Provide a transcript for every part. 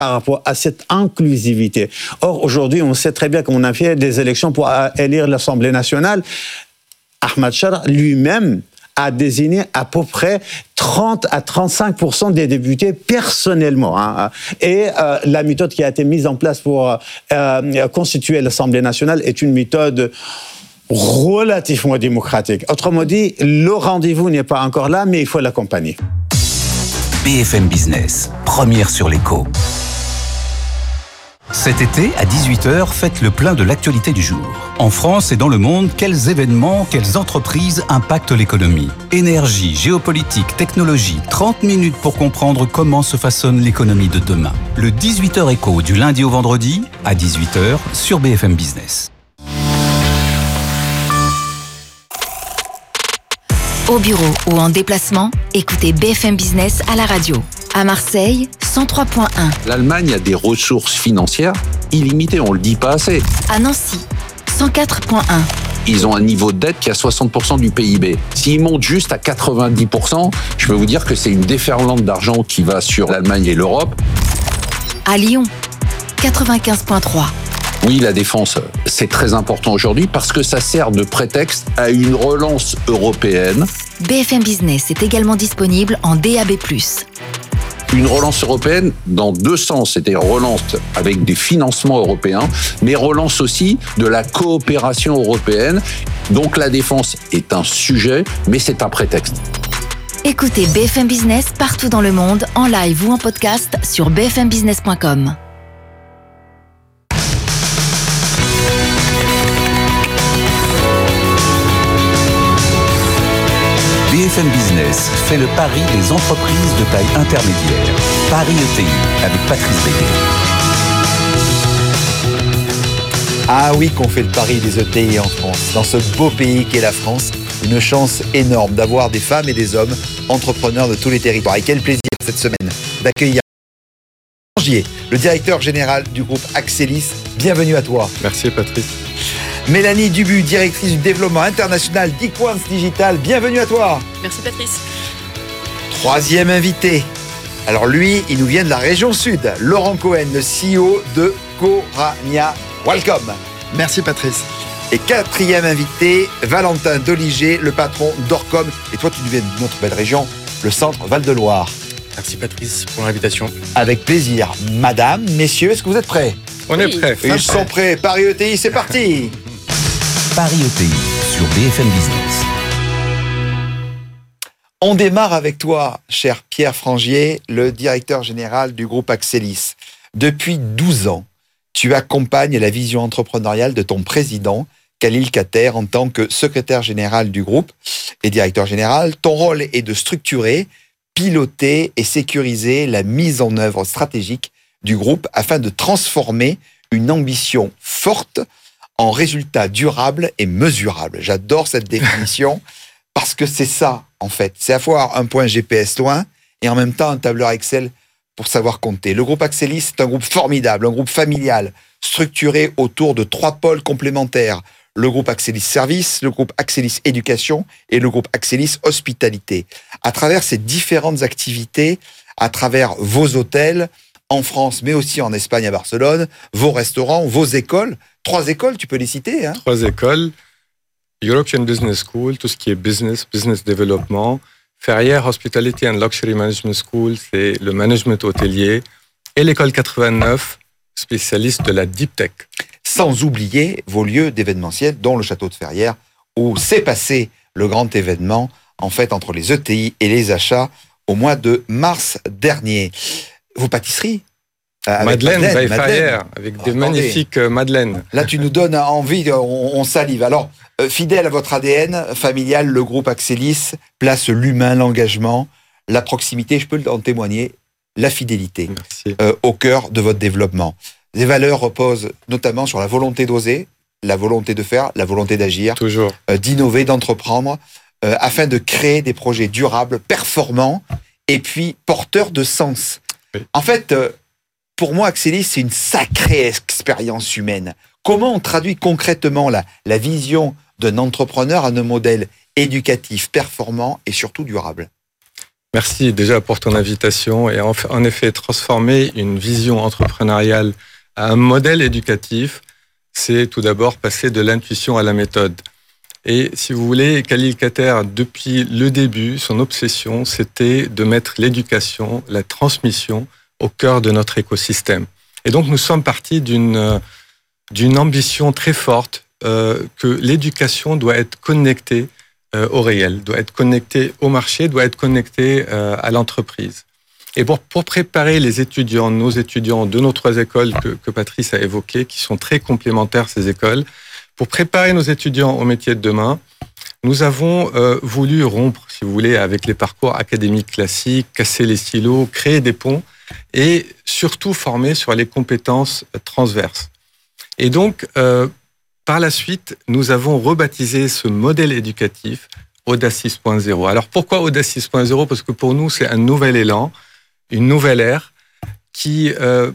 par rapport à cette inclusivité. Or, aujourd'hui, on sait très bien qu'on a fait des élections pour élire l'Assemblée nationale. Ahmad Char lui-même a désigné à peu près 30 à 35% des députés personnellement. Et la méthode qui a été mise en place pour constituer l'Assemblée nationale est une méthode relativement démocratique. Autrement dit, le rendez-vous n'est pas encore là, mais il faut l'accompagner. BFM Business, première sur l'écho. Cet été, à 18h, faites le plein de l'actualité du jour. En France et dans le monde, quels événements, quelles entreprises impactent l'économie ? Énergie, géopolitique, technologie, 30 minutes pour comprendre comment se façonne l'économie de demain. Le 18h écho du lundi au vendredi, à 18h, sur BFM Business. Au bureau ou en déplacement, écoutez BFM Business à la radio. À Marseille, 103.1. L'Allemagne a des ressources financières illimitées, on le dit pas assez. À Nancy, 104.1. Ils ont un niveau de dette qui est à 60% du PIB. S'ils montent juste à 90%, je peux vous dire que c'est une déferlante d'argent qui va sur l'Allemagne et l'Europe. À Lyon, 95.3. Oui, la défense, c'est très important aujourd'hui parce que ça sert de prétexte à une relance européenne. BFM Business est également disponible en DAB+. Une relance européenne dans deux sens, c'est-à-dire relance avec des financements européens, mais relance aussi de la coopération européenne. Donc la défense est un sujet, mais c'est un prétexte. Écoutez BFM Business partout dans le monde, en live ou en podcast sur bfmbusiness.com. BFM Business fait le pari des entreprises de taille intermédiaire. Paris ETI avec Patrice Béguet. Ah oui, qu'on fait le pari des ETI en France. Dans ce beau pays qu'est la France, une chance énorme d'avoir des femmes et des hommes entrepreneurs de tous les territoires. Et quel plaisir cette semaine d'accueillir Frangier, le directeur général du groupe Axelis. Bienvenue à toi. Merci Patrice. Mélanie Dubu, directrice du développement international d'Equance Digital. Bienvenue à toi. Merci Patrice. Troisième invité. Alors lui, il nous vient de la région sud. Laurent Cohen, le CEO de Corania. Welcome. Merci Patrice. Et quatrième invité, Valentin Doliger, le patron d'Orcom. Et toi, tu viens de notre belle région, le centre Val-de-Loire. Merci Patrice pour l'invitation. Avec plaisir. Madame, messieurs, est-ce que vous êtes prêts ? On est prêts. Ils sont prêts. Paris ETI, c'est parti. Paris ETI sur BFM Business. On démarre avec toi, cher Pierre Frangier, le directeur général du groupe Axelis. Depuis 12 ans, tu accompagnes la vision entrepreneuriale de ton président, Khalil Kater, en tant que secrétaire général du groupe et directeur général. Ton rôle est de structurer, piloter et sécuriser la mise en œuvre stratégique du groupe afin de transformer une ambition forte en résultats durables et mesurables. J'adore cette définition parce que c'est ça, en fait. C'est avoir un point GPS loin et en même temps un tableur Excel pour savoir compter. Le groupe Axelis, c'est un groupe formidable, un groupe familial, structuré autour de 3 pôles complémentaires. Le groupe Axelis Service, le groupe Axelis Éducation et le groupe Axelis Hospitalité. À travers ces différentes activités, à travers vos hôtels, en France, mais aussi en Espagne, à Barcelone, vos restaurants, vos écoles. 3 écoles, tu peux les citer. 3 écoles. European Business School, tout ce qui est business développement. Ferrières Hospitality and Luxury Management School, c'est le management hôtelier. Et l'école 89, spécialiste de la Deep Tech. Sans oublier vos lieux d'événementiel, dont le château de Ferrières, où s'est passé le grand événement, en fait, entre les ETI et les achats, au mois de mars dernier. Vos pâtisseries Madeleine by Ferrières, avec des magnifiques madeleines. Là, tu nous donnes envie, on salive. Alors, fidèle à votre ADN familial, le groupe Axelis place l'humain, l'engagement, la proximité, je peux en témoigner, la fidélité au cœur de votre développement. Les valeurs reposent notamment sur la volonté d'oser, la volonté de faire, la volonté d'agir, toujours, d'innover, d'entreprendre, afin de créer des projets durables, performants et puis porteurs de sens. Oui. En fait, pour moi, Axelis, c'est une sacrée expérience humaine. Comment on traduit concrètement la vision d'un entrepreneur à un modèle éducatif, performant et surtout durable ? Merci déjà pour ton invitation et en effet, transformer une vision entrepreneuriale à un modèle éducatif, c'est tout d'abord passer de l'intuition à la méthode. Et si vous voulez, Khalil Khater, depuis le début, son obsession, c'était de mettre l'éducation, la transmission au cœur de notre écosystème. Et donc, nous sommes partis d'une ambition très forte que l'éducation doit être connectée au réel, doit être connectée au marché, doit être connectée à l'entreprise. Et pour préparer les étudiants, nos étudiants de nos 3 écoles que Patrice a évoquées, qui sont très complémentaires, ces écoles, pour préparer nos étudiants au métier de demain, nous avons voulu rompre, si vous voulez, avec les parcours académiques classiques, casser les silos, créer des ponts et surtout former sur les compétences transverses. Et donc, par la suite, nous avons rebaptisé ce modèle éducatif Audace 6.0. Alors pourquoi Audace 6.0 ? Parce que pour nous, c'est un nouvel élan, une nouvelle ère qui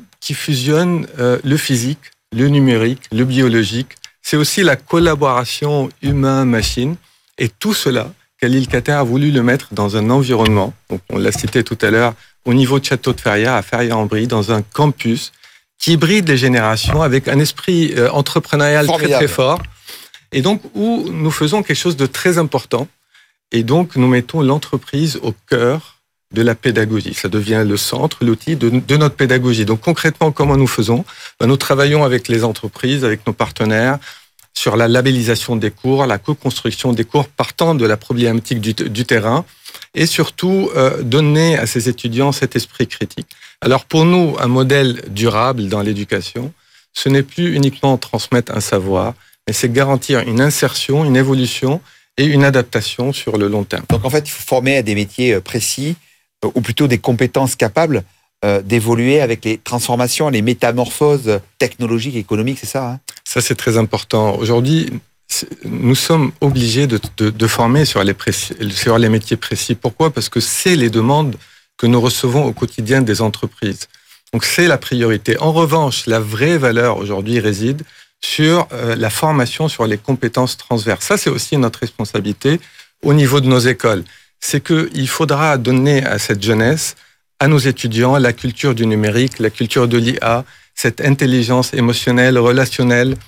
fusionne le physique, le numérique, le biologique. C'est aussi la collaboration humain-machine. Et tout cela, Khalil Khater a voulu le mettre dans un environnement, donc on l'a cité tout à l'heure, au niveau de Château de Feria, à Feria-en-Brie, dans un campus qui hybride les générations avec un esprit entrepreneurial très très fort. Et donc, où nous faisons quelque chose de très important. Et donc, nous mettons l'entreprise au cœur de la pédagogie. Ça devient le centre, l'outil de notre pédagogie. Donc concrètement, comment nous faisons ? Nous travaillons avec les entreprises, avec nos partenaires, sur la labellisation des cours, la co-construction des cours partant de la problématique du terrain et surtout donner à ces étudiants cet esprit critique. Alors pour nous, un modèle durable dans l'éducation, ce n'est plus uniquement transmettre un savoir, mais c'est garantir une insertion, une évolution et une adaptation sur le long terme. Donc en fait, il faut former à des métiers précis, ou plutôt des compétences capables d'évoluer avec les transformations, les métamorphoses technologiques, économiques, c'est ça, hein ? Ça, c'est très important. Aujourd'hui, nous sommes obligés de former sur les métiers précis. Pourquoi ? Parce que c'est les demandes que nous recevons au quotidien des entreprises. Donc, c'est la priorité. En revanche, la vraie valeur aujourd'hui réside sur la formation sur les compétences transverses. Ça, c'est aussi notre responsabilité au niveau de nos écoles. C'est qu'il faudra donner à cette jeunesse, à nos étudiants, la culture du numérique, la culture de l'IA, cette intelligence émotionnelle, relationnelle,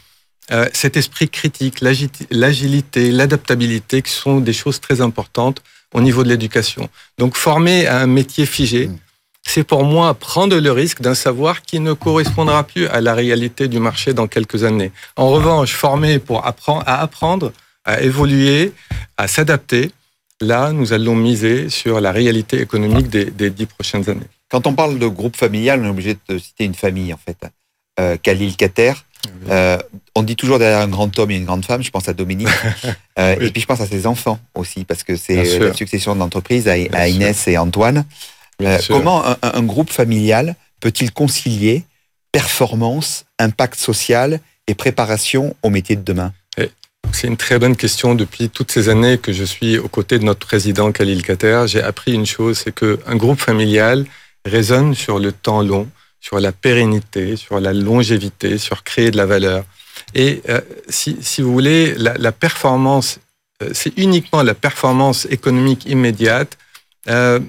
cet esprit critique, l'agilité, l'adaptabilité, qui sont des choses très importantes au niveau de l'éducation. Donc, former à un métier figé, c'est pour moi prendre le risque d'un savoir qui ne correspondra plus à la réalité du marché dans quelques années. En revanche, former pour apprendre, à évoluer, à s'adapter, là, nous allons miser sur la réalité économique des 10 prochaines années. Quand on parle de groupe familial, on est obligé de citer une famille, en fait. Khalil Khater. Oui. On dit toujours derrière un grand homme et une grande femme, je pense à Dominique. Oui. Et puis je pense à ses enfants aussi, parce que c'est la succession de l'entreprise à Inès et Antoine. Comment un groupe familial peut-il concilier performance, impact social et préparation au métier de demain ? C'est une très bonne question. Depuis toutes ces années que je suis aux côtés de notre président Khalil Khater, j'ai appris une chose, c'est qu'un groupe familial raisonne sur le temps long, sur la pérennité, sur la longévité, sur créer de la valeur. Et si vous voulez, la performance, c'est uniquement la performance économique immédiate, elle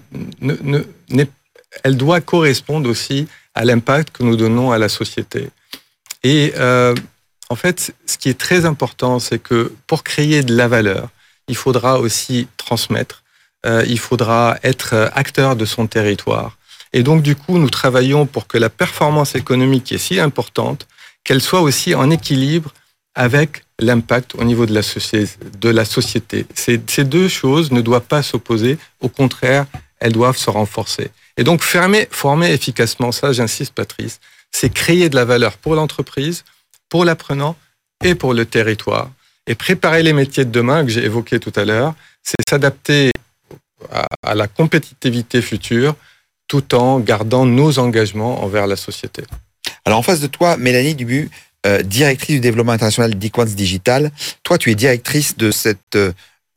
doit correspondre aussi à l'impact que nous donnons à la société. Et en fait, ce qui est très important, c'est que pour créer de la valeur, il faudra aussi transmettre, il faudra être acteur de son territoire. Et donc, du coup, nous travaillons pour que la performance économique qui est si importante, qu'elle soit aussi en équilibre avec l'impact au niveau de la société. Ces deux choses ne doivent pas s'opposer, au contraire, elles doivent se renforcer. Et donc, former efficacement, ça, j'insiste, Patrice, c'est créer de la valeur pour l'entreprise, pour l'apprenant et pour le territoire. Et préparer les métiers de demain, que j'ai évoqués tout à l'heure, c'est s'adapter à la compétitivité future tout en gardant nos engagements envers la société. Alors en face de toi, Mélanie Dubu, directrice du développement international d'Equance Digital. Toi, tu es directrice de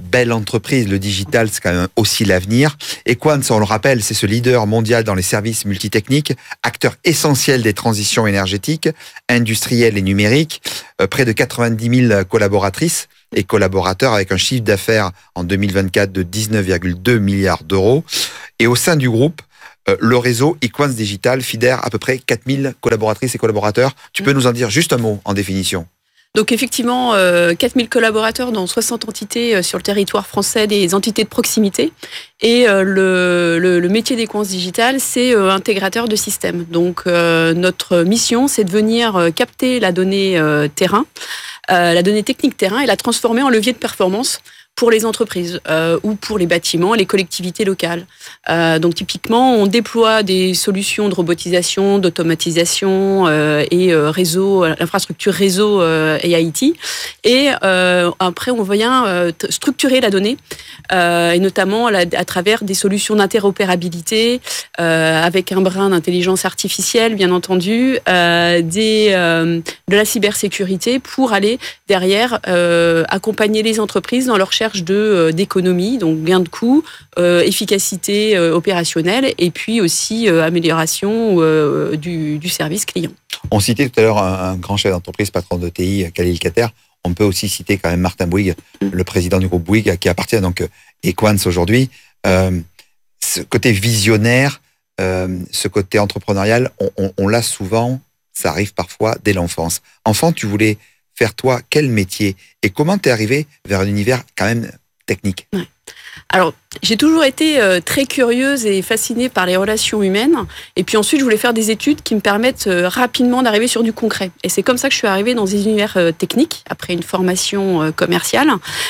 belle entreprise. Le digital, c'est quand même aussi l'avenir. Equans, on le rappelle, c'est ce leader mondial dans les services multitechniques, acteur essentiel des transitions énergétiques, industrielles et numériques, près de 90 000 collaboratrices et collaborateurs avec un chiffre d'affaires en 2024 de 19,2 milliards d'euros. Et au sein du groupe, le réseau Equans Digital fédère à peu près 4000 collaboratrices et collaborateurs. Tu peux nous en dire juste un mot en définition? Donc effectivement, 4000 collaborateurs dans 60 entités sur le territoire français, des entités de proximité. Et le métier d'Equans Digital, c'est intégrateur de systèmes. Donc notre mission, c'est de venir capter la donnée terrain, la donnée technique terrain, et la transformer en levier de performance pour les entreprises ou pour les bâtiments, les collectivités locales. Donc typiquement, on déploie des solutions de robotisation, d'automatisation et réseau, infrastructure réseau et IT. Et après, on vient structurer la donnée, et notamment à travers des solutions d'interopérabilité, avec un brin d'intelligence artificielle, bien entendu, de la cybersécurité pour aller derrière accompagner les entreprises dans leur recherche d'économie, donc gain de coûts, efficacité opérationnelle et puis aussi amélioration du service client. On citait tout à l'heure un grand chef d'entreprise, patron de TI, Khalil Kater. On peut aussi citer quand même Martin Bouygues, le président du groupe Bouygues, qui appartient donc Equans aujourd'hui. Ce côté visionnaire, ce côté entrepreneurial, on l'a souvent, ça arrive parfois dès l'enfance. Enfant, tu voulais faire toi quel métier et comment t'es arrivé vers un univers quand même technique? Ouais. Alors, j'ai toujours été très curieuse et fascinée par les relations humaines. Et puis ensuite, je voulais faire des études qui me permettent rapidement d'arriver sur du concret. Et c'est comme ça que je suis arrivée dans des univers techniques, après une formation commerciale.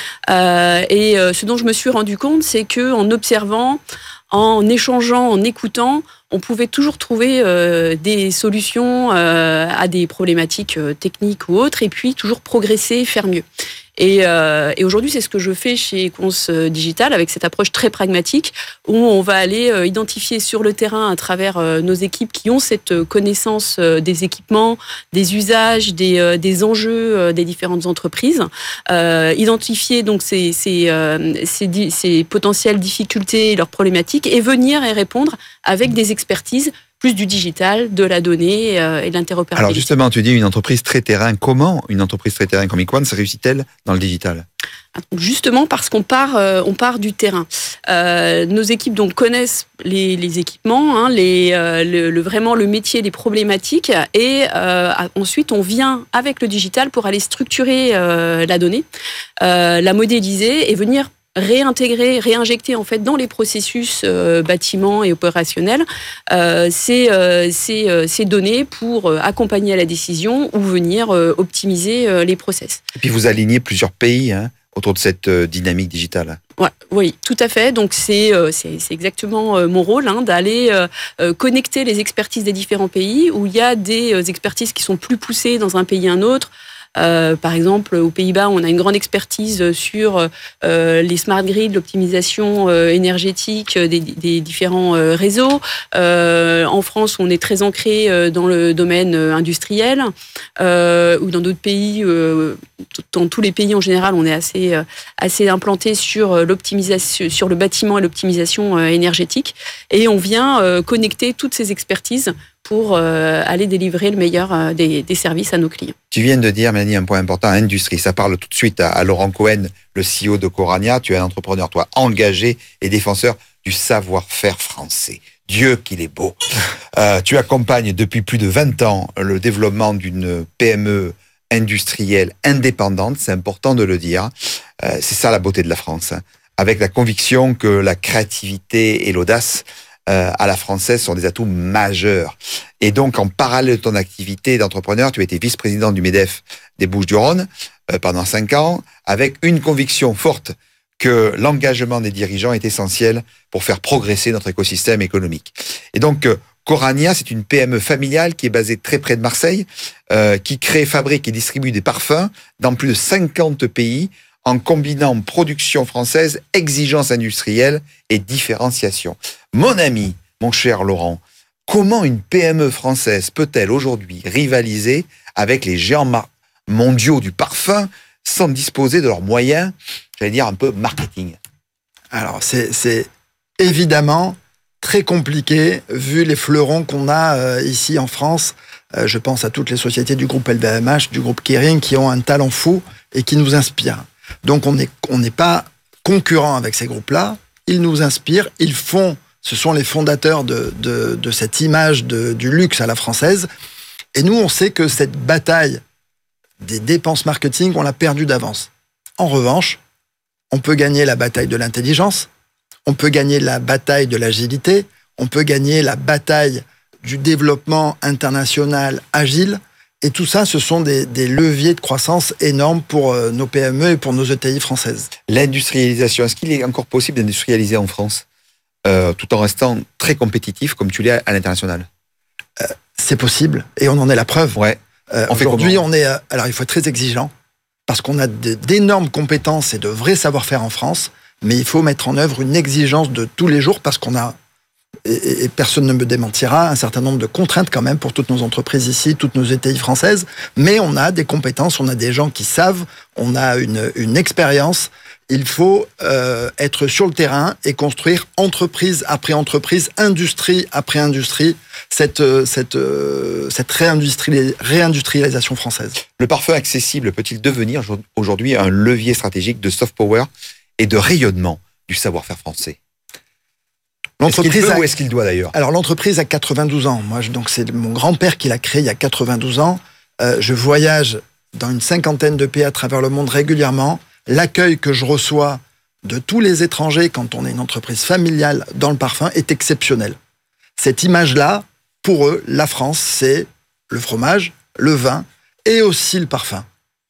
Et ce dont je me suis rendu compte, c'est qu'en observant, en échangeant, en écoutant, on pouvait toujours trouver des solutions à des problématiques techniques ou autres, et puis toujours progresser, faire mieux. Et aujourd'hui, c'est ce que je fais chez Equans Digital, avec cette approche très pragmatique, où on va aller identifier sur le terrain, à travers nos équipes qui ont cette connaissance des équipements, des usages, des enjeux des différentes entreprises, identifier donc ces potentielles difficultés, leurs problématiques, et venir y répondre avec des expertises, plus du digital, de la donnée et de l'interopérabilité. Alors justement, tu dis une entreprise très terrain. Comment une entreprise très terrain comme Equans réussit-elle dans le digital? Justement parce qu'on part du terrain. Nos équipes donc connaissent les équipements, hein, vraiment le métier, les problématiques, et ensuite on vient avec le digital pour aller structurer la donnée, la modéliser et venir réintégrer, réinjecter en fait dans les processus bâtiments et opérationnels ces données pour accompagner à la décision ou venir optimiser les process. Et puis vous alignez plusieurs pays autour de cette dynamique digitale. Ouais, oui, tout à fait. Donc c'est exactement mon rôle, d'aller connecter les expertises des différents pays où il y a des expertises qui sont plus poussées dans un pays à un autre. Par exemple, aux Pays-Bas, on a une grande expertise sur les smart grids, l'optimisation énergétique des différents réseaux. En France, on est très ancré dans le domaine industriel, ou dans d'autres pays, dans tous les pays en général, on est assez implanté sur l'optimisation, sur le bâtiment et l'optimisation énergétique. Et on vient connecter toutes ces expertises pour aller délivrer le meilleur des services à nos clients. Tu viens de dire, Mélanie, un point important, industrie. Ça parle tout de suite à Laurent Cohen, le CEO de Corania. Tu es un entrepreneur, toi, engagé et défenseur du savoir-faire français. Dieu qu'il est beau. Tu accompagnes depuis plus de 20 ans le développement d'une PME industrielle indépendante, c'est important de le dire. C'est ça la beauté de la France, avec la conviction que la créativité et l'audace à la française sont des atouts majeurs. Et donc, en parallèle de ton activité d'entrepreneur, tu as été vice-président du MEDEF des Bouches-du-Rhône pendant 5 ans, avec une conviction forte que l'engagement des dirigeants est essentiel pour faire progresser notre écosystème économique. Et donc, Corania, c'est une PME familiale qui est basée très près de Marseille, qui crée, fabrique et distribue des parfums dans plus de 50 pays, en combinant production française, exigence industrielle et différenciation. Mon ami, mon cher Laurent, comment une PME française peut-elle aujourd'hui rivaliser avec les géants mondiaux du parfum sans disposer de leurs moyens, j'allais dire un peu marketing? Alors, c'est évidemment très compliqué, vu les fleurons qu'on a ici en France. Je pense à toutes les sociétés du groupe LVMH, du groupe Kering, qui ont un talent fou et qui nous inspirent. Donc, on n'est pas concurrent avec ces groupes-là. Ils nous inspirent, ce sont les fondateurs de cette image du luxe à la française. Et nous, on sait que cette bataille des dépenses marketing, on l'a perdue d'avance. En revanche, on peut gagner la bataille de l'intelligence, on peut gagner la bataille de l'agilité, on peut gagner la bataille du développement international agile. Et tout ça, ce sont des leviers de croissance énormes pour nos PME et pour nos ETI françaises. L'industrialisation, est-ce qu'il est encore possible d'industrialiser en France tout en restant très compétitif comme tu l'es à l'international? C'est possible, et on en est la preuve. Ouais. Aujourd'hui, alors il faut être très exigeant, parce qu'on a d'énormes compétences et de vrais savoir-faire en France, mais il faut mettre en œuvre une exigence de tous les jours, parce qu'on a, et personne ne me démentira, un certain nombre de contraintes quand même pour toutes nos entreprises ici, toutes nos ETI françaises, mais on a des compétences, on a des gens qui savent, on a une expérience. Il faut être sur le terrain et construire entreprise après entreprise, industrie après industrie, cette réindustrialisation française. Le parfum accessible peut-il devenir aujourd'hui un levier stratégique de soft power et de rayonnement du savoir-faire français? L'entreprise ou est-ce qu'il doit d'ailleurs? Alors l'entreprise a 92 ans. Donc c'est mon grand-père qui l'a créé il y a 92 ans. Je voyage dans une cinquantaine de pays à travers le monde régulièrement. L'accueil que je reçois de tous les étrangers quand on est une entreprise familiale dans le parfum est exceptionnel. Cette image-là, pour eux, la France, c'est le fromage, le vin et aussi le parfum.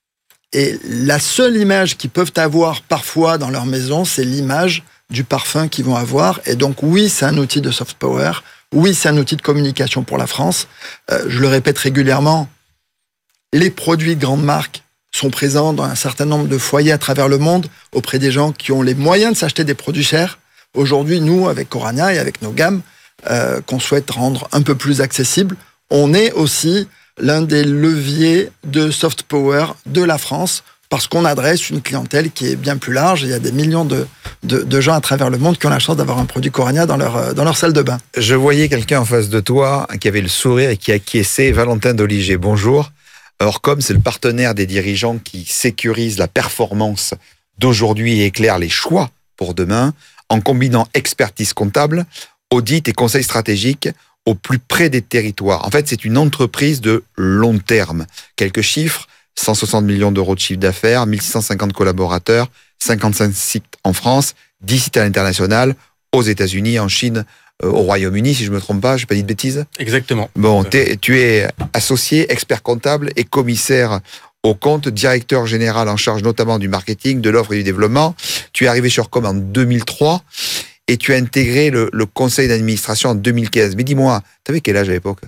Et la seule image qu'ils peuvent avoir parfois dans leur maison, c'est l'image du parfum qu'ils vont avoir. Et donc oui, c'est un outil de soft power. Oui, c'est un outil de communication pour la France. Je le répète régulièrement, les produits de grandes marques sont présents dans un certain nombre de foyers à travers le monde, auprès des gens qui ont les moyens de s'acheter des produits chers. Aujourd'hui, nous, avec Orania et avec nos gammes, qu'on souhaite rendre un peu plus accessibles, on est aussi l'un des leviers de soft power de la France, parce qu'on adresse une clientèle qui est bien plus large. Il y a des millions de gens à travers le monde qui ont la chance d'avoir un produit Orania dans leur salle de bain. Je voyais quelqu'un en face de toi qui avait le sourire et qui acquiesçait, Valentin Doliger. Bonjour. Orcom, c'est le partenaire des dirigeants qui sécurise la performance d'aujourd'hui et éclaire les choix pour demain en combinant expertise comptable, audit et conseil stratégique au plus près des territoires. En fait, c'est une entreprise de long terme. Quelques chiffres, 160 millions d'euros de chiffre d'affaires, 1650 collaborateurs, 55 sites en France, 10 sites à l'international, aux États-Unis, en Chine, au Royaume-Uni, si je ne me trompe pas, je n'ai pas dit de bêtises. Exactement. Bon, tu es associé, expert comptable et commissaire au compte, directeur général en charge notamment du marketing, de l'offre et du développement. Tu es arrivé sur Com en 2003 et tu as intégré le conseil d'administration en 2015. Mais dis-moi, tu avais quel âge à l'époque?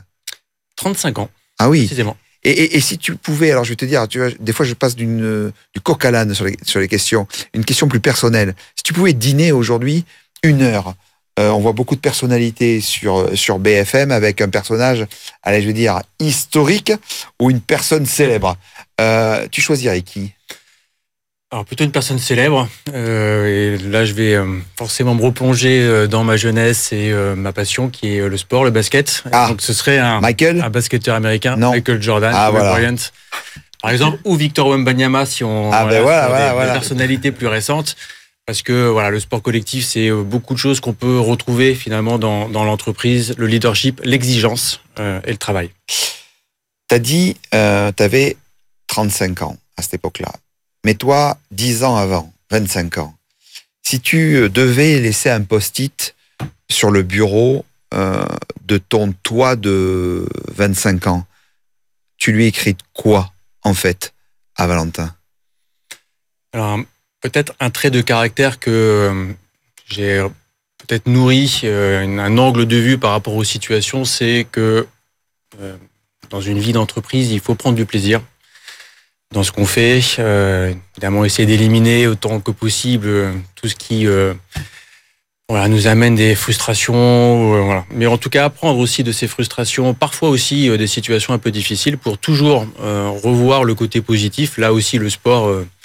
35 ans. Ah oui. Précisément. Et si tu pouvais, alors je vais te dire, tu vois, des fois je passe du coq à l'âne sur les questions, une question plus personnelle. Si tu pouvais dîner aujourd'hui 1 heure, on voit beaucoup de personnalités sur BFM avec un personnage, allez, je vais dire, historique ou une personne célèbre. Tu choisirais qui? Alors plutôt une personne célèbre. Et là, je vais forcément me replonger dans ma jeunesse et ma passion, qui est le sport, le basket. Ah, donc ce serait un basketteur américain, non. Michael Jordan, voilà. Bryant, par exemple, ou Victor Wembanyama, si on des personnalités plus récentes. Parce que voilà, le sport collectif, c'est beaucoup de choses qu'on peut retrouver finalement dans l'entreprise, le leadership, l'exigence et le travail. T'as dit, t'avais 35 ans à cette époque-là. Mais toi, 10 ans avant, 25 ans, si tu devais laisser un post-it sur le bureau de ton toi de 25 ans, tu lui écris quoi, en fait, à Valentin? Alors, peut-être un trait de caractère que j'ai peut-être nourri, un angle de vue par rapport aux situations, c'est que dans une vie d'entreprise, il faut prendre du plaisir dans ce qu'on fait. Évidemment, essayer d'éliminer autant que possible tout ce qui nous amène des frustrations. Voilà. Mais en tout cas, apprendre aussi de ces frustrations, parfois aussi des situations un peu difficiles, pour toujours revoir le côté positif. Là aussi, le sport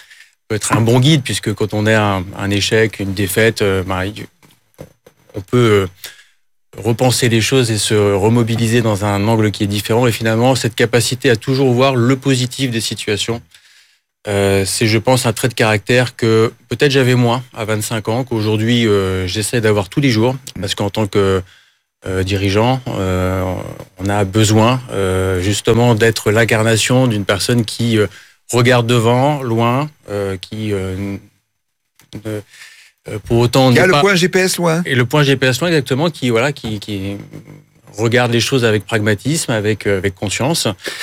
peut être un bon guide, puisque quand on a un échec, une défaite, on peut repenser les choses et se remobiliser dans un angle qui est différent. Et finalement, cette capacité à toujours voir le positif des situations, c'est, je pense, un trait de caractère que peut-être j'avais moins à 25 ans, qu'aujourd'hui j'essaie d'avoir tous les jours, parce qu'en tant que dirigeant, on a besoin justement d'être l'incarnation d'une personne qui regarde devant, loin, qui pour autant... Il y a le point GPS loin. Et le point GPS loin, exactement, qui regarde les choses avec pragmatisme, avec conscience.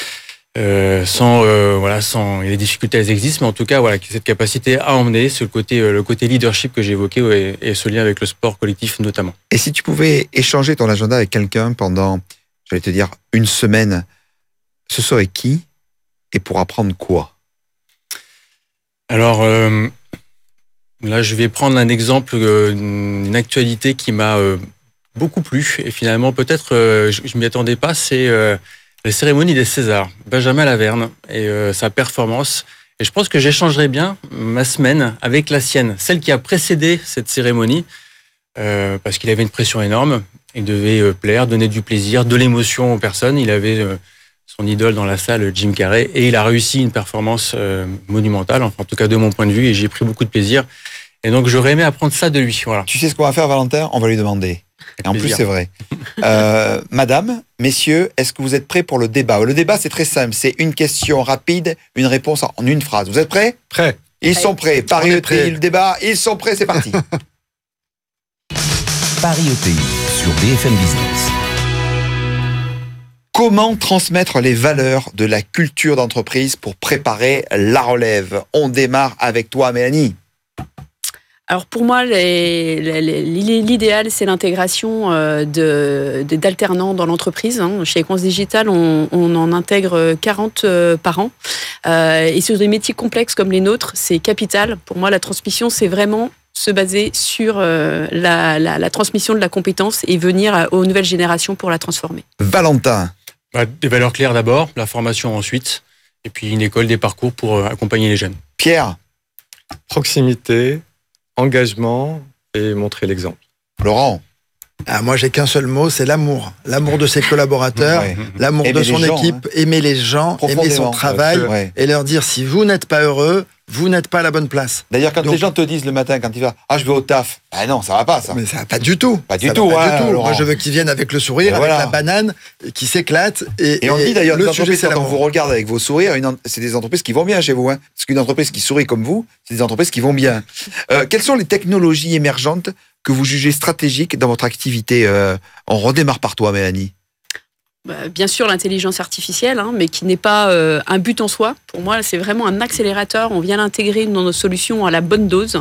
Sans les difficultés, elles existent, mais en tout cas, cette capacité à emmener, le côté leadership que j'évoquais et ce lien avec le sport collectif notamment. Et si tu pouvais échanger ton agenda avec quelqu'un pendant, j'allais te dire, une semaine, ce serait qui et pour apprendre quoi? Alors, là, je vais prendre un exemple, une actualité qui m'a beaucoup plu et finalement, peut-être, je m'y attendais pas, c'est... les cérémonies des Césars, Benjamin Laverne et sa performance. Et je pense que j'échangerais bien ma semaine avec la sienne, celle qui a précédé cette cérémonie, parce qu'il avait une pression énorme. Il devait plaire, donner du plaisir, de l'émotion aux personnes. Il avait son idole dans la salle, Jim Carrey, et il a réussi une performance monumentale, enfin, en tout cas de mon point de vue, et j'ai pris beaucoup de plaisir. Et donc j'aurais aimé apprendre ça de lui. Voilà. Tu sais ce qu'on va faire, Valentin? On va lui demander. Et en plus, c'est vrai. Madame, messieurs, est-ce que vous êtes prêts pour le débat? Le débat, c'est très simple. C'est une question rapide, une réponse en une phrase. Vous êtes prêts? Prêt. Ils sont prêts. Paris ETI, le débat, ils sont prêts, c'est parti. Paris ETI sur BFM Business. Comment transmettre les valeurs de la culture d'entreprise pour préparer la relève? On démarre avec toi, Mélanie. Alors pour moi, l'idéal, c'est l'intégration d'alternants dans l'entreprise. Chez Equance Digital, on en intègre 40 par an. Et sur des métiers complexes comme les nôtres, c'est capital. Pour moi, la transmission, c'est vraiment se baser sur la transmission de la compétence et venir aux nouvelles générations pour la transformer. Valentin. Des valeurs claires d'abord, la formation ensuite, et puis une école, des parcours pour accompagner les jeunes. Pierre. Proximité, engagement et montrer l'exemple. Laurent. Moi, j'ai qu'un seul mot, c'est l'amour. L'amour de ses collaborateurs, l'amour de son équipe, aimer les gens, aimer son travail, et leur dire, si vous n'êtes pas heureux, vous n'êtes pas à la bonne place. D'ailleurs, quand les gens te disent le matin, quand ils vont, je vais au taf, non, ça va pas, ça. Mais ça va pas du tout. Pas du tout. Moi, je veux qu'ils viennent avec le sourire, avec la banane, qui s'éclate. Et on dit d'ailleurs, les entreprises, quand on vous regarde avec vos sourires, c'est des entreprises qui vont bien chez vous. Parce qu'une entreprise qui sourit comme vous, c'est des entreprises qui vont bien. Quelles sont les technologies émergentes que vous jugez stratégiques dans votre activité? On redémarre par toi, Mélanie. Bien sûr, l'intelligence artificielle, mais qui n'est pas un but en soi. Pour moi, c'est vraiment un accélérateur. On vient l'intégrer dans nos solutions à la bonne dose.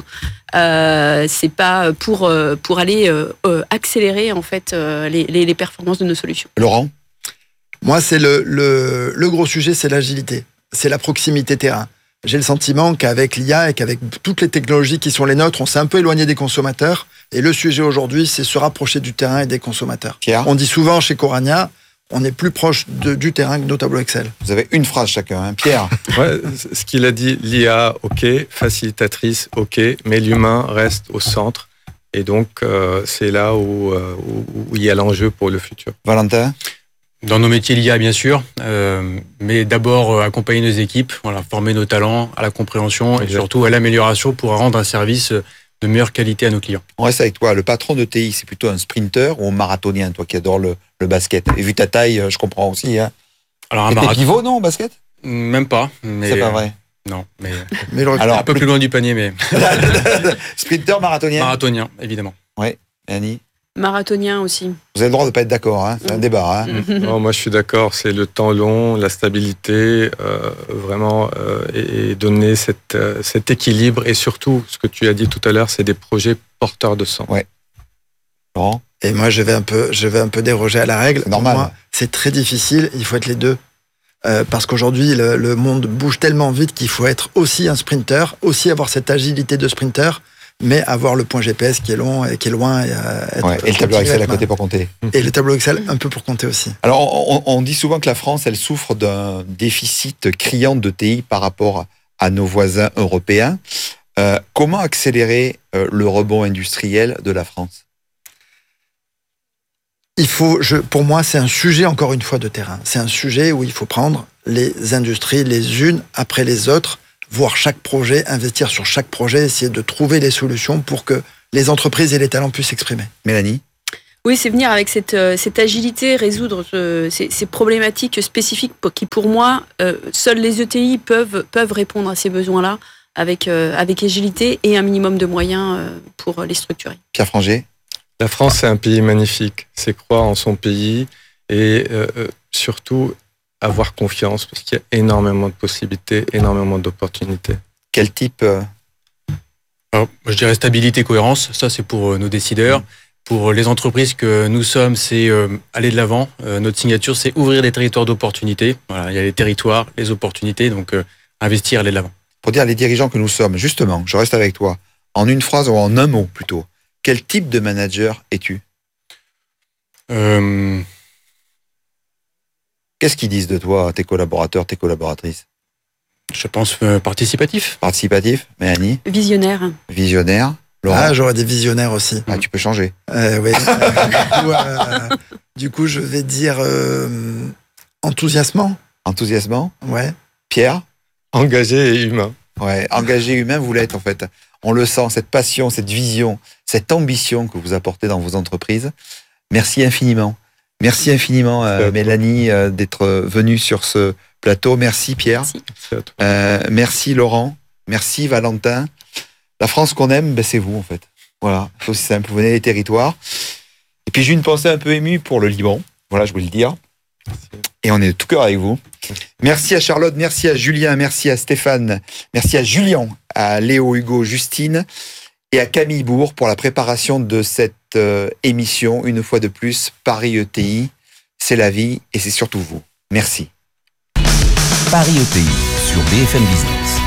C'est pas pour aller accélérer en fait les performances de nos solutions. Laurent? Moi, c'est le gros sujet, c'est l'agilité, c'est la proximité terrain. J'ai le sentiment qu'avec l'IA et qu'avec toutes les technologies qui sont les nôtres, on s'est un peu éloigné des consommateurs. Et le sujet aujourd'hui, c'est se rapprocher du terrain et des consommateurs. Pierre? On dit souvent chez Corania, on est plus proche du terrain que nos tableaux Excel. Vous avez une phrase chacun, Pierre. Ce qu'il a dit, l'IA, ok, facilitatrice, ok, mais l'humain reste au centre. Et donc, c'est là où il y a l'enjeu pour le futur. Valentin? Dans nos métiers, l'IA, bien sûr, mais d'abord accompagner nos équipes, former nos talents à la compréhension et surtout à l'amélioration pour rendre un service de meilleure qualité à nos clients. On reste avec toi. Le patron de TI, c'est plutôt un sprinter ou un marathonien, toi qui adore le basket? Et vu ta taille, je comprends aussi. Alors, t'es pivot, non, au basket? Même pas. Mais c'est pas vrai. Non, mais alors, un peu plus loin du panier, mais... Sprinter, marathonien? Marathonien, évidemment. Oui, Annie? Marathonien aussi. Vous avez le droit de ne pas être d'accord, c'est un débat. Non, moi je suis d'accord, c'est le temps long, la stabilité, vraiment, et donner cet équilibre, et surtout, ce que tu as dit tout à l'heure, c'est des projets porteurs de sens. Ouais. Laurent? Et moi, je vais un peu déroger à la règle. C'est normal. Pour moi, c'est très difficile, il faut être les deux. Parce qu'aujourd'hui, le monde bouge tellement vite qu'il faut être aussi un sprinter, aussi avoir cette agilité de sprinter, mais avoir le point GPS qui est long et qui est loin. Et le tableau Excel à côté pour compter. Et le tableau Excel un peu pour compter aussi. Alors, on dit souvent que la France, elle souffre d'un déficit criant de TI par rapport à nos voisins européens. Comment accélérer le rebond industriel de la France ? Pour moi, c'est un sujet, encore une fois, de terrain. C'est un sujet où il faut prendre les industries les unes après les autres, voir chaque projet, investir sur chaque projet, essayer de trouver les solutions pour que les entreprises et les talents puissent s'exprimer. Mélanie ? Oui, c'est venir avec cette agilité, résoudre ces problématiques spécifiques qui, pour moi, seuls les ETI peuvent répondre à ces besoins-là avec agilité et un minimum de moyens pour les structurer. Pierre Frangier ? La France, c'est un pays magnifique. C'est croire en son pays et surtout avoir confiance parce qu'il y a énormément de possibilités, énormément d'opportunités. Quel type Alors, je dirais stabilité, cohérence. Ça, c'est pour nos décideurs. Pour les entreprises que nous sommes, c'est aller de l'avant. Notre signature, c'est ouvrir des territoires d'opportunités. Voilà, il y a les territoires, les opportunités, donc investir, aller de l'avant. Pour dire les dirigeants que nous sommes, justement, je reste avec toi, en une phrase ou en un mot plutôt, quel type de manager es-tu ? Qu'est-ce qu'ils disent de toi, tes collaborateurs, tes collaboratrices ? Je pense participatif. Participatif, Mélanie ? Visionnaire. Visionnaire ? Laurent ? J'aurais des visionnaires aussi. Tu peux changer. Oui. Du coup, je vais dire enthousiasmant. Enthousiasmant ? Ouais. Pierre ? Engagé et humain. Ouais, engagé humain, vous l'êtes en fait. On le sent, cette passion, cette vision, cette ambition que vous apportez dans vos entreprises. Merci infiniment. Merci infiniment, Mélanie, d'être venue sur ce plateau. Merci, Pierre. Merci à toi. Merci, Laurent. Merci, Valentin. La France qu'on aime, c'est vous, en fait. Voilà, c'est aussi simple. Vous venez des territoires. Et puis, j'ai une pensée un peu émue pour le Liban. Voilà, je voulais le dire. Et on est de tout cœur avec vous. Merci à Charlotte, merci à Julien, merci à Stéphane, merci à Julien, à Léo, Hugo, Justine et à Camille Bourg pour la préparation de cette émission. Une fois de plus, Paris ETI, c'est la vie et c'est surtout vous. Merci. Paris ETI sur BFM Business.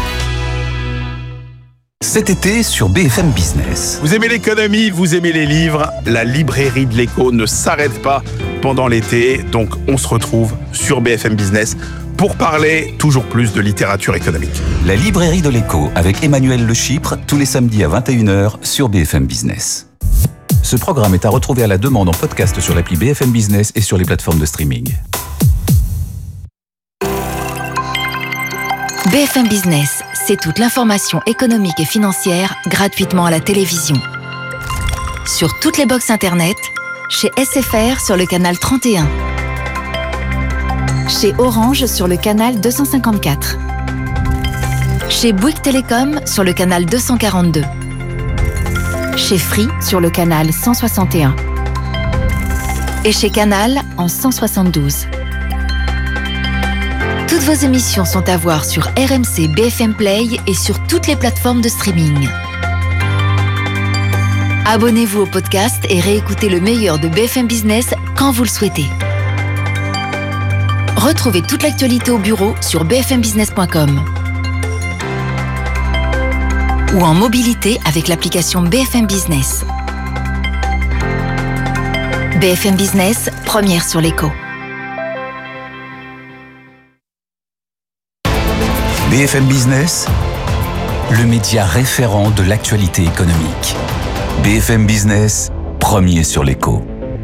Cet été sur BFM Business. Vous aimez l'économie, vous aimez les livres, la librairie de l'écho ne s'arrête pas pendant l'été, donc on se retrouve sur BFM Business pour parler toujours plus de littérature économique. La librairie de l'écho avec Emmanuel Le Chypre, tous les samedis à 21h sur BFM Business. Ce programme est à retrouver à la demande en podcast sur l'appli BFM Business et sur les plateformes de streaming. BFM Business, c'est toute l'information économique et financière gratuitement à la télévision. Sur toutes les box internet, chez SFR sur le canal 31. Chez Orange sur le canal 254. Chez Bouygues Télécom sur le canal 242. Chez Free sur le canal 161. Et chez Canal en 172. Toutes vos émissions sont à voir sur RMC BFM Play et sur toutes les plateformes de streaming. Abonnez-vous au podcast et réécoutez le meilleur de BFM Business quand vous le souhaitez. Retrouvez toute l'actualité au bureau sur bfmbusiness.com ou en mobilité avec l'application BFM Business. BFM Business, première sur l'écho. BFM Business, le média référent de l'actualité économique. BFM Business, premier sur l'écho.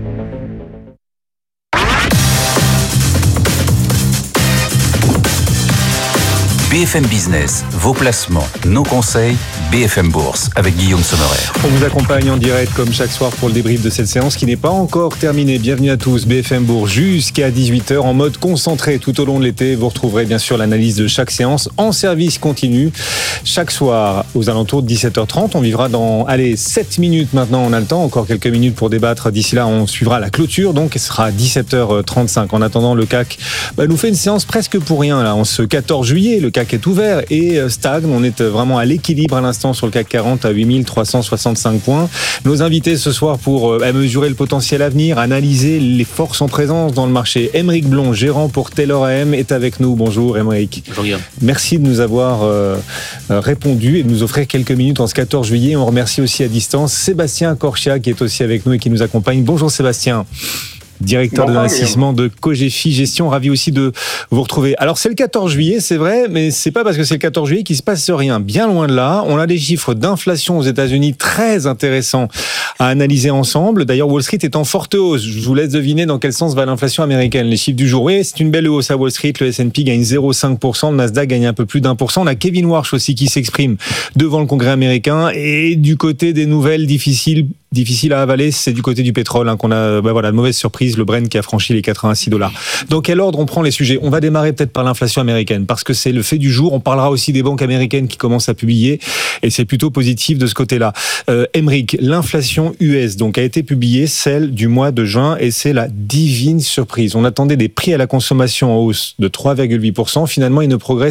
BFM Business, vos placements, nos conseils, BFM Bourse avec Guillaume Sommerer. On vous accompagne en direct comme chaque soir pour le débrief de cette séance qui n'est pas encore terminée. Bienvenue à tous, BFM Bourse jusqu'à 18h en mode concentré tout au long de l'été. Vous retrouverez bien sûr l'analyse de chaque séance en service continu. Chaque soir aux alentours de 17h30, on vivra dans 7 minutes maintenant, on a le temps, encore quelques minutes pour débattre. D'ici là, on suivra la clôture, donc ce sera 17h35. En attendant, le CAC nous fait une séance presque pour rien là. En ce 14 juillet, le CAC est ouvert et stagne. On est vraiment à l'équilibre à l'instant sur le CAC 40 à 8365 points. Nos invités ce soir pour mesurer le potentiel à venir, analyser les forces en présence dans le marché. Aymeric Blon, gérant pour Taylor AM, est avec nous. Bonjour Aymeric. Bonjour Guillaume. Merci de nous avoir répondu et de nous offrir quelques minutes en ce 14 juillet. On remercie aussi à distance Sébastien Corchia qui est aussi avec nous et qui nous accompagne. Bonjour Sébastien. directeur d'investissement de Cogefi Gestion. Ravi aussi de vous retrouver. Alors, c'est le 14 juillet, c'est vrai, mais c'est pas parce que c'est le 14 juillet qu'il se passe rien. Bien loin de là. On a des chiffres d'inflation aux États-Unis très intéressants à analyser ensemble. D'ailleurs, Wall Street est en forte hausse. Je vous laisse deviner dans quel sens va l'inflation américaine. Les chiffres du jour. Oui, c'est une belle hausse à Wall Street. Le S&P gagne 0,5%. Le Nasdaq gagne un peu plus d'1%. On a Kevin Warsh aussi qui s'exprime devant le Congrès américain. Et du côté des nouvelles difficiles à avaler, c'est du côté du pétrole qu'on a de mauvaises surprises, le Brent qui a franchi les $86. Dans quel ordre on prend les sujets? On va démarrer peut-être par l'inflation américaine parce que c'est le fait du jour. On parlera aussi des banques américaines qui commencent à publier et c'est plutôt positif de ce côté-là. Émeric, l'inflation US donc a été publiée, celle du mois de juin, et c'est la divine surprise. On attendait des prix à la consommation en hausse de 3,8%. Finalement, ils ne progressent